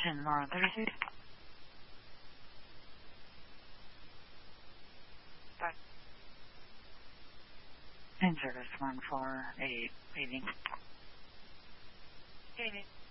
10 more 32. Bye. In service 148, waiting. Waiting.